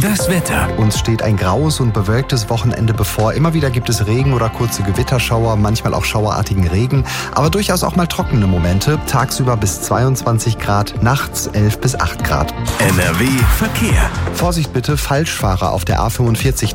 Das Wetter. Uns steht ein graues und bewölktes Wochenende bevor. Immer wieder gibt es Regen oder kurze Gewitterschauer, manchmal auch schauerartigen Regen, aber durchaus auch mal trockene Momente. Tagsüber bis 22 Grad, nachts 11 bis 8 Grad. NRW Verkehr. Vorsicht bitte, Falschfahrer auf der A45